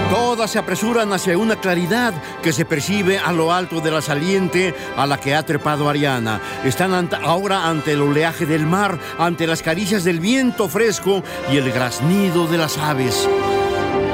Todas se apresuran hacia una claridad que se percibe a lo alto de la saliente a la que ha trepado Ariana. Están ahora ante el oleaje del mar, ante las caricias del viento fresco y el graznido de las aves.